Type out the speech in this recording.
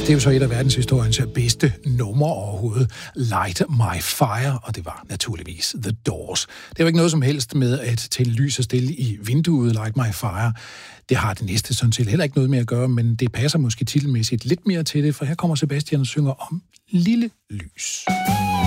Det er jo så et af verdenshistoriens bedste numre overhovedet. Light My Fire, og det var naturligvis The Doors. Det var ikke noget som helst med at tænde lys og stille i vinduet, Light My Fire. Det har det næste sådan set heller ikke noget med at gøre, men det passer måske titelmæssigt lidt mere til det, for her kommer Sebastian og synger om Lille Lys.